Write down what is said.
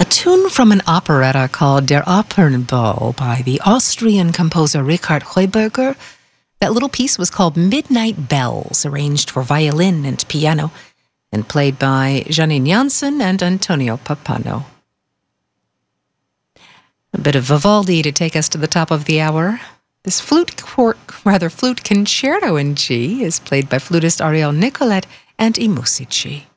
tune from an operetta called Der Opernball by the Austrian composer Richard Heuberger. That little piece was called Midnight Bells, arranged for violin and piano, and played by Janine Jansen and Antonio Pappano. A bit of Vivaldi to take us to the top of the hour. This flute concerto in G is played by flutist Ariel Nicolet and I Musici.